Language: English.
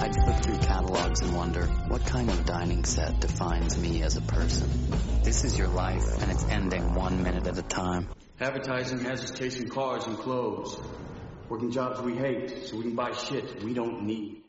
I'd flip through catalogs and wonder, what kind of dining set defines me as a person? This is your life, and it's ending 1 minute at a time. Advertising has us chasing cars and clothes. Working jobs we hate, so we can buy shit we don't need.